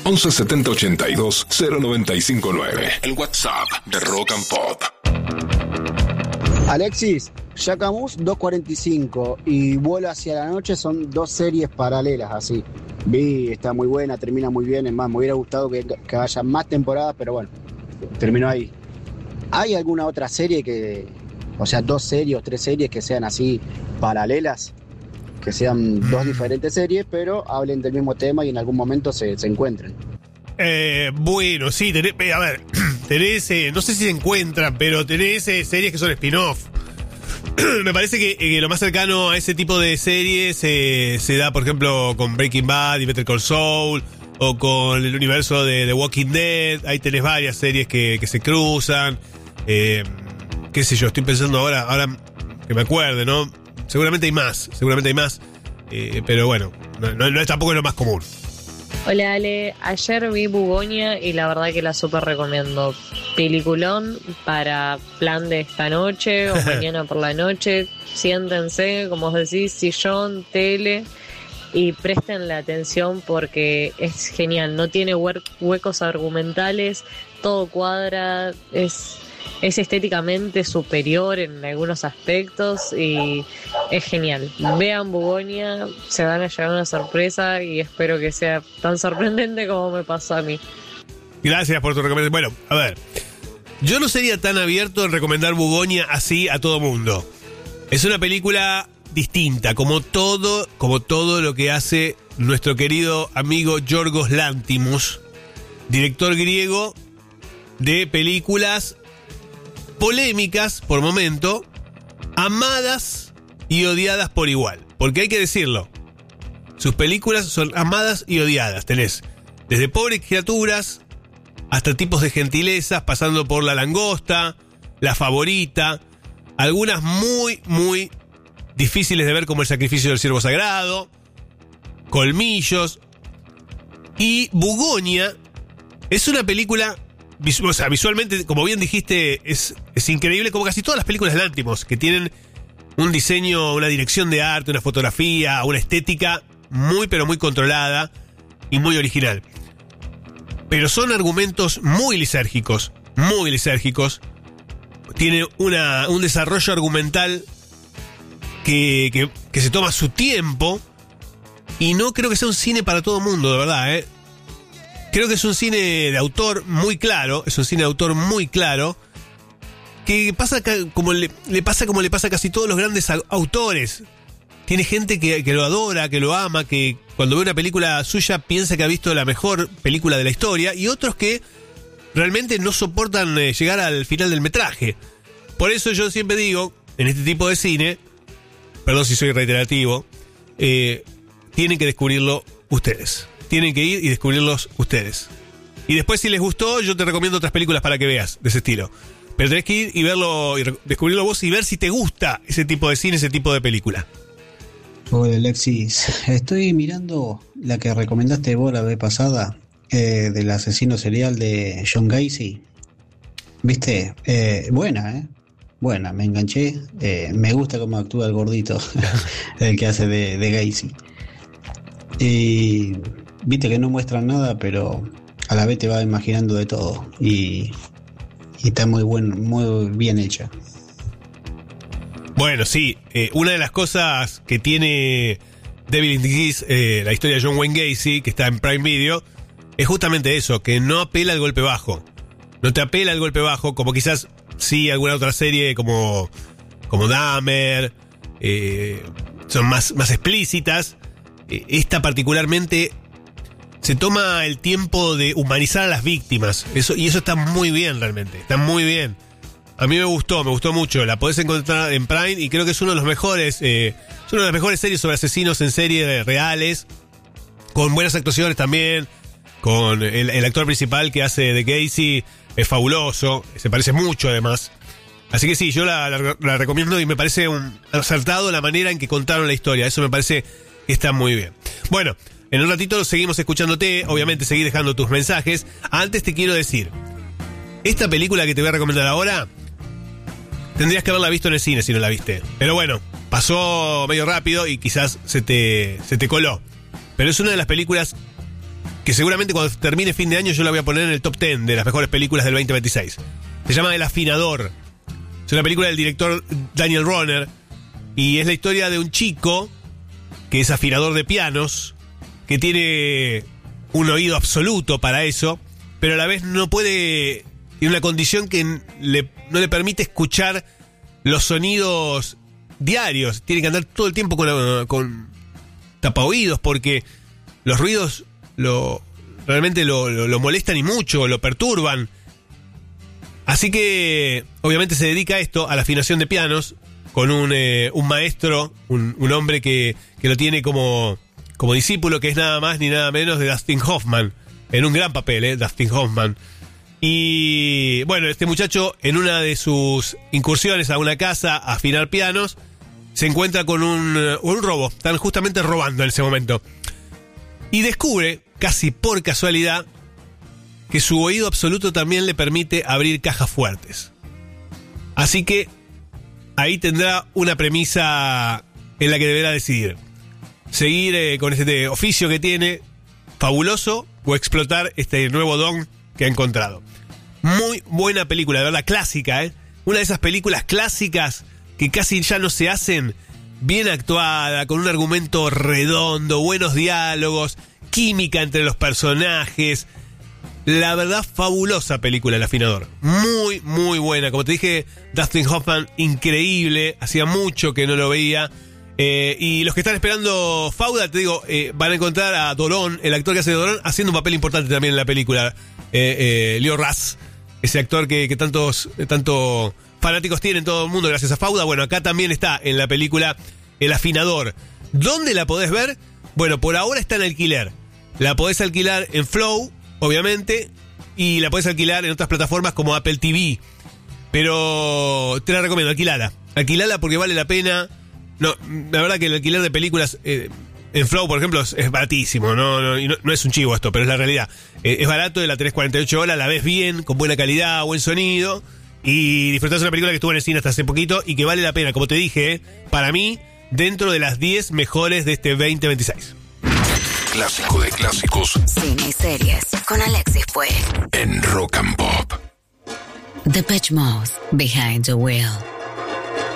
11 70 82 0959. El WhatsApp de Rock and Pop. Alexis, Jacquemus 2.45 y Vuelo hacia la noche son dos series paralelas así. Vi, está muy buena, termina muy bien, es más, me hubiera gustado que haya más temporadas, pero bueno, terminó ahí. ¿Hay alguna otra serie o sea, dos series o tres series que sean así paralelas? Que sean dos diferentes series, pero hablen del mismo tema y en algún momento se encuentren. Bueno, sí, tenés, no sé si se encuentran, pero tenés series que son spin-off. Me parece que lo más cercano a ese tipo de series se da, por ejemplo, con Breaking Bad y Better Call Saul, o con el universo de The Walking Dead. Ahí tenés varias series que se cruzan. Qué sé yo, estoy pensando ahora que me acuerde, ¿no? Seguramente hay más. Pero bueno, no es tampoco lo más común. Hola Ale, ayer vi Bugonia y la verdad que la súper recomiendo. Peliculón para plan de esta noche o mañana por la noche. Siéntense, como os decís, sillón, tele y presten la atención porque es genial. No tiene huecos argumentales, todo cuadra, es estéticamente superior en algunos aspectos y es genial. Vean Bugonia, se van a llevar una sorpresa y espero que sea tan sorprendente como me pasó a mí. Gracias por tu recomendación. Bueno, a ver, yo no sería tan abierto en recomendar Bugonia así a todo mundo. Es una película distinta, como todo lo que hace nuestro querido amigo Yorgos Lanthimos, director griego de películas polémicas por momento, amadas y odiadas por igual. Porque hay que decirlo, sus películas son amadas y odiadas. Tenés desde Pobres Criaturas hasta Tipos de Gentilezas, pasando por La Langosta, La Favorita, algunas muy, muy difíciles de ver como El Sacrificio del Ciervo Sagrado, Colmillos. Y Bugonia es una película, o sea, visualmente, como bien dijiste, es increíble, como casi todas las películas de Lanthimos, que tienen un diseño, una dirección de arte, una fotografía, una estética muy pero muy controlada y muy original. Pero son argumentos muy lisérgicos. Tiene un desarrollo argumental que se toma su tiempo, y no creo que sea un cine para todo el mundo, de verdad, ¿eh? Creo que es un cine de autor muy claro, que pasa como le pasa a casi todos los grandes autores. Tiene gente que lo adora, que lo ama, que cuando ve una película suya piensa que ha visto la mejor película de la historia, y otros que realmente no soportan llegar al final del metraje. Por eso yo siempre digo, en este tipo de cine, perdón si soy reiterativo, tienen que descubrirlo ustedes. Tienen que ir y descubrirlos ustedes. Y después, si les gustó, yo te recomiendo otras películas para que veas de ese estilo. Pero tenés que ir y verlo, y descubrirlo vos y ver si te gusta ese tipo de cine, ese tipo de película. Hola Alexis, estoy mirando la que recomendaste vos la vez pasada, del asesino serial de John Gacy. ¿Viste? Buena, me enganché. Me gusta cómo actúa el gordito, el que hace de Gacy. Y viste que no muestran nada, pero a la vez te va imaginando de todo. Y está muy bien hecha. Bueno, sí, una de las cosas que tiene Devil in Disguise, la historia de John Wayne Gacy, que está en Prime Video, es justamente eso, que no apela al golpe bajo. No te apela al golpe bajo, como quizás sí alguna otra serie como Dahmer, son más explícitas. Esta particularmente se toma el tiempo de humanizar a las víctimas. Eso está muy bien realmente, está muy bien. A mí me gustó mucho. La podés encontrar en Prime y creo que es una de las mejores series sobre asesinos en serie reales, con buenas actuaciones también, con el actor principal que hace de Gacy, es fabuloso, se parece mucho además. Así que sí, yo la recomiendo y me parece acertado la manera en que contaron la historia. Eso me parece que está muy bien. Bueno, en un ratito seguimos escuchándote, obviamente seguí dejando tus mensajes. Antes te quiero decir, esta película que te voy a recomendar ahora, tendrías que haberla visto en el cine si no la viste. Pero bueno, pasó medio rápido y quizás se te coló. Pero es una de las películas que seguramente cuando termine fin de año yo la voy a poner en el top 10 de las mejores películas del 2026. Se llama El Afinador. Es una película del director Daniel Rohner y es la historia de un chico que es afinador de pianos, que tiene un oído absoluto para eso, pero a la vez no puede, tiene una condición que no le permite escuchar los sonidos diarios. Tiene que andar todo el tiempo con tapaoídos porque los ruidos realmente lo molestan y mucho, lo perturban. Así que obviamente se dedica a esto, a la afinación de pianos, con un maestro, un hombre que lo tiene como discípulo, que es nada más ni nada menos de Dustin Hoffman, en un gran papel, Dustin Hoffman. Y bueno, este muchacho, en una de sus incursiones a una casa a afinar pianos, se encuentra con un robo. Están justamente robando en ese momento. Y descubre, casi por casualidad, que su oído absoluto también le permite abrir cajas fuertes. Así que ahí tendrá una premisa en la que deberá decidir. Seguir con este oficio que tiene, fabuloso, o explotar este nuevo don que ha encontrado. Muy buena película, de verdad, clásica, ¿eh? Una de esas películas clásicas que casi ya no se hacen, bien actuada, con un argumento redondo, buenos diálogos, química entre los personajes. La verdad, fabulosa película, El Afinador. Muy, muy buena. Como te dije, Dustin Hoffman, increíble. Hacía mucho que no lo veía. Y los que están esperando Fauda, te digo, van a encontrar a Dolón, el actor que hace de Dolón, haciendo un papel importante también en la película. Leo Ras, ese actor que tantos fanáticos tienen en todo el mundo gracias a Fauda. Bueno, acá también está en la película El Afinador. ¿Dónde la podés ver? Bueno, por ahora está en alquiler. La podés alquilar en Flow, obviamente, y la podés alquilar en otras plataformas como Apple TV. Pero te la recomiendo, alquilala porque vale la pena. No, la verdad que el alquiler de películas en Flow, por ejemplo, es baratísimo. No es un chivo esto, pero es la realidad. Es barato, la tenés 48 horas, la ves bien, con buena calidad, buen sonido, y disfrutás de una película que estuvo en el cine hasta hace poquito y que vale la pena, como te dije, para mí, dentro de las 10 mejores de este 2026. Clásico de clásicos. Cine y series con Alexis Puey. En Rock and Pop. Depeche Mode, Behind the Wheel.